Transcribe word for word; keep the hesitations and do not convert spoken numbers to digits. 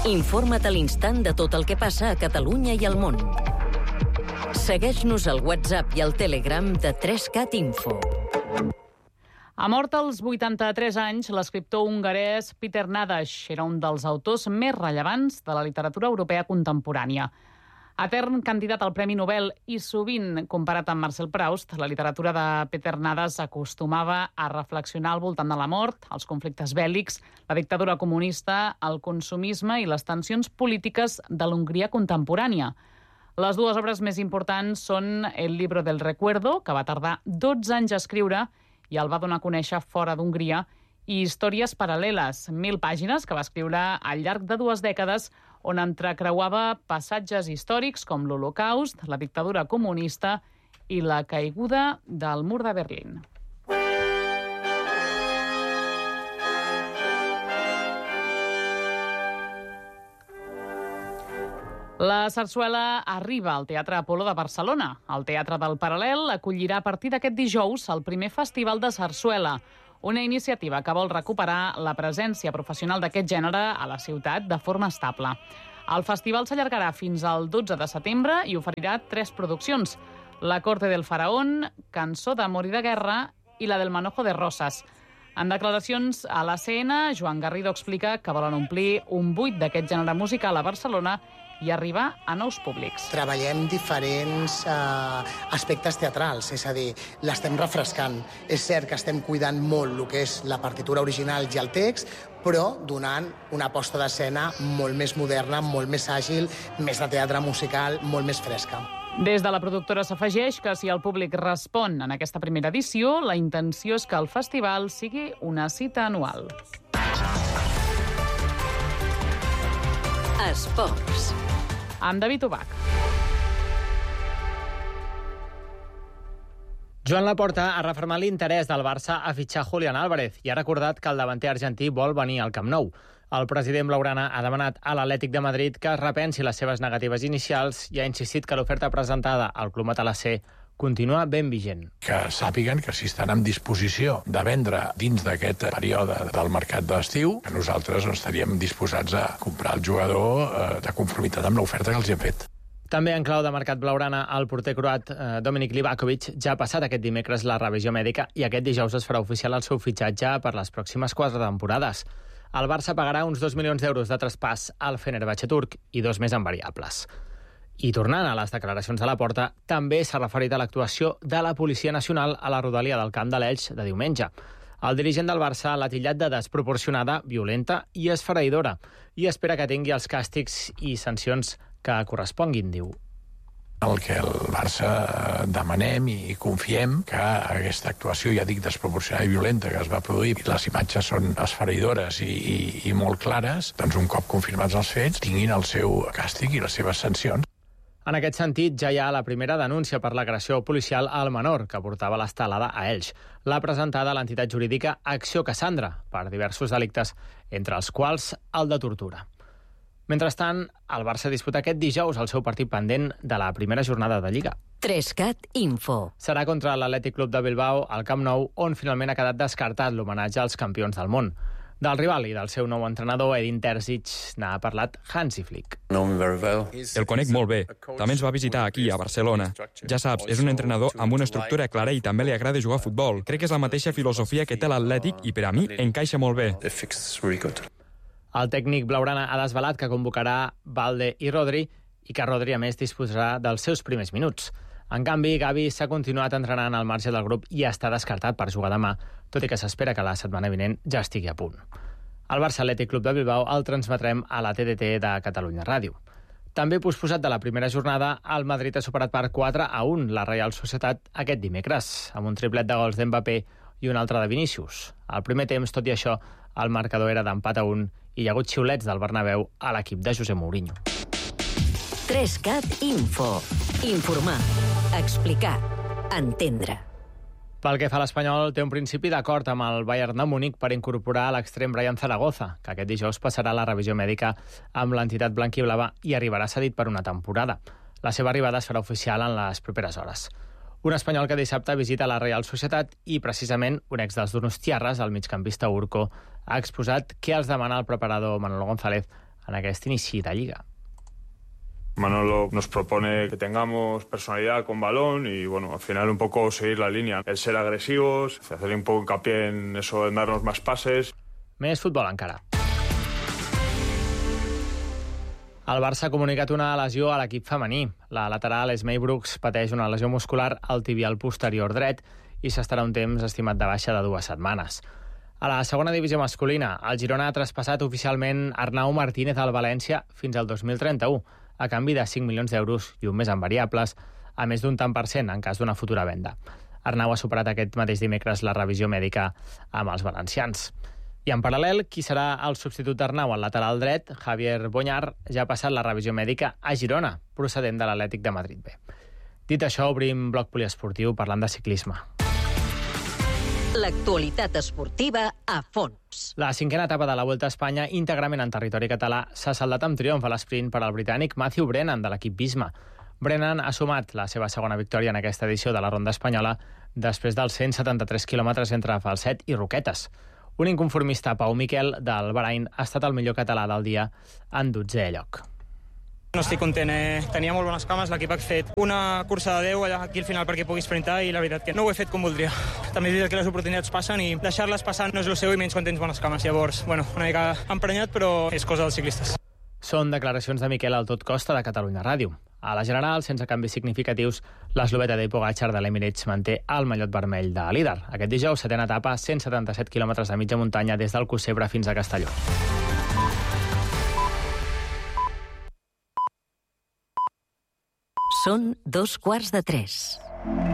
Informa't a l'instant de tot el que passa a Catalunya i al món. Segueix-nos al WhatsApp i al Telegram de tres cat Info. Ha mort als vuitanta-tres anys l'escriptor hongarès Péter Nádas. Era un dels autors més rellevants de la literatura europea contemporània. Etern candidat al Premi Nobel i sovint comparat amb Marcel Proust, la literatura de Péter Nádas acostumava a reflexionar al voltant de la mort, els conflictes bèl·lics, la dictadura comunista, el consumisme i les tensions polítiques de l'Hongria contemporània. Les dues obres més importants són El libro del recuerdo, que va tardar dotze anys a escriure i el va donar a conèixer fora d'Hongria, i Històries paral·leles, mil pàgines que va escriure al llarg de dues dècades, on entrecreuava passatges històrics com l'Holocaust, la dictadura comunista i la caiguda del mur de Berlín. La sarsuela arriba al Teatre Apolo de Barcelona. El Teatre del Paral·lel acollirà a partir d'aquest dijous el primer festival de sarsuela, una iniciativa que vol recuperar la presència professional d'aquest gènere a la ciutat de forma estable. El festival s'allargarà fins al dotze de setembre i oferirà tres produccions: La corte del faraón, Cançó d'amor i de guerra i la del manojo de rosas. En declaracions a l'A C N, Joan Garrido explica que volen omplir un buit d'aquest gènere musical a Barcelona i arribar a nous públics. Treballem diferents eh, aspectes teatrals, és a dir, l'estem refrescant. És cert que estem cuidant molt el que és la partitura original i el text, però donant una posta d'escena molt més moderna, molt més àgil, més de teatre musical, molt més fresca. Des de la productora s'afegeix que si el públic respon en aquesta primera edició, la intenció és que el festival sigui una cita anual. Esports. Amb David Ubach. Joan Laporta ha refermat l'interès del Barça a fitxar Julián Álvarez i ha recordat que el davanter argentí vol venir al Camp Nou. El president blaugrana ha demanat a l'Atlètic de Madrid que es repensi les seves negatives inicials i ha insistit que l'oferta presentada al club matalassé continua ben vigent. Que sàpiguen que si estan en disposició de vendre dins d'aquest període del mercat d'estiu, que nosaltres no estaríem disposats a comprar el jugador eh, de conformitat amb l'oferta que els hem fet. També en clau de mercat blaugrana, el porter croat eh, Dominik Livakovic ja ha passat aquest dimecres la revisió mèdica i aquest dijous es farà oficial el seu fitxatge per les pròximes quatre temporades. El Barça pagarà uns dos milions d'euros de traspàs al Fenerbahçe turc i dos més en variables. I tornant a les declaracions de Laporta, també s'ha referit a l'actuació de la Policia Nacional a la rodalia del Camp de l'Elx de diumenge. El dirigent del Barça l'ha titllat de desproporcionada, violenta i esfereïdora i espera que tingui els càstigs i sancions que corresponguin, diu. El que el Barça demanem i confiem que aquesta actuació, ja dic, desproporcionada i violenta que es va produir, i les imatges són esfereïdores i, i, i molt clares, doncs un cop confirmats els fets, tinguin el seu càstig i les seves sancions. En aquest sentit, ja hi ha la primera denúncia per l'agressió policial al menor que portava l'estelada a Elx. L'ha presentada l'entitat jurídica Acció Cassandra per diversos delictes, entre els quals el de tortura. Mentrestant, el Barça disputa aquest dijous el seu partit pendent de la primera jornada de Lliga. tres cat Info. Serà contra l'Atlètic Club de Bilbao al Camp Nou, on finalment ha quedat descartat l'homenatge als campions del món. Del rival i del seu nou entrenador, Edin Terzic, n'ha parlat Hansi Flick. El conec molt bé. També ens va visitar aquí, a Barcelona. Ja saps, és un entrenador amb una estructura clara i també li agrada jugar a futbol. Crec que és la mateixa filosofia que té l'Atlètic i per a mi encaixa molt bé. El tècnic blaugrana ha desvelat que convocarà Valde i Rodri i que Rodri, a més, disposarà dels seus primers minuts. En canvi, Gavi s'ha continuat entrenant al marge del grup i està descartat per jugar demà, tot i que s'espera que la setmana vinent ja estigui a punt. El Barça Atlètic Club de Bilbao el transmetrem a la T D T de Catalunya Ràdio. També posposat de la primera jornada, el Madrid ha superat per quatre a un la Reial Societat aquest dimecres, amb un triplet de gols d'Mbappé i un altre de Vinícius. Al primer temps, tot i això, el marcador era d'empat a un i hi ha hagut xiulets del Bernabéu a l'equip de José Mourinho. tres cat Info. Informar, explicar, entendre. Pel que fa a l'Espanyol, té un principi d'acord amb el Bayern de Múnich per incorporar l'extrem Brian Zaragoza, que aquest dijous passarà la revisió mèdica amb l'entitat blanquiblava i arribarà cedit per una temporada. La seva arribada es farà oficial en les properes hores. Un espanyol que dissabte visita la Reial Societat i, precisament, un ex dels donostiarres, el migcampista Urco, ha exposat què els demana el preparador Manolo González en aquest inici de Lliga. Manolo nos propone que tengamos personalidad con balón y, bueno, al final un poco seguir la línea. El ser agresivos, hacer un poco hincapié en eso de darnos más pases. Més futbol encara. El Barça ha comunicat una lesió a l'equip femení. La lateral Esmei Brooks pateix una lesió muscular al tibial posterior dret i s'estarà un temps estimat de baixa de dues setmanes. A la segona divisió masculina, el Girona ha traspassat oficialment Arnau Martínez al València fins al dos mil trenta-u, a canvi de cinc milions d'euros i un mes en variables, a més d'un tant per cent en cas d'una futura venda. Arnau ha superat aquest mateix dimecres la revisió mèdica amb els valencians. I en paral·lel, qui serà el substitut d'Arnau al lateral dret, Javier Boñar, ja ha passat la revisió mèdica a Girona, procedent de l'Atlètic de Madrid B. Dit això, obrim bloc poliesportiu parlant de ciclisme. L'actualitat esportiva a fons. La cinquena etapa de la Vuelta a Espanya, íntegrament en territori català, s'ha saldat amb triomf a l'esprint per al britànic Matthew Brennan, de l'equip Visma. Brennan ha sumat la seva segona victòria en aquesta edició de la Ronda Espanyola després dels cent setanta-tres quilòmetres entre Falset i Roquetes. Un inconformista, Pau Miquel, del Bahrain, ha estat el millor català del dia en dotzè lloc. No estic content, eh? Tenia molt bones cames, l'equip ha fet una cursa de deu allà aquí al final perquè pugui sprintar i la veritat que no ho he fet com voldria. També és veritat que les oportunitats passen i deixar-les passar no és el seu i menys quan tens bones cames. Llavors, bueno, una mica emprenyat, però és cosa dels ciclistes. Són declaracions de Miquel al Tot Costa de Catalunya Ràdio. A la general, sense canvis significatius, l'esloveta de Pogačar de l'Emirates manté el mallot vermell de líder. Aquest dijous, setena etapa, cent setanta-set quilòmetres de mitja muntanya des del Cocebre fins a Castelló. Són dos quarts de tres.